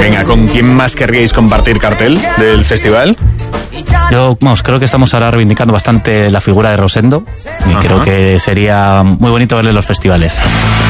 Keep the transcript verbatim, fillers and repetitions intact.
Venga, ¿con quién más querríais compartir cartel del festival? Yo, vamos, creo que estamos ahora reivindicando bastante la figura de Rosendo y Ajá. creo que sería muy bonito verle en los festivales.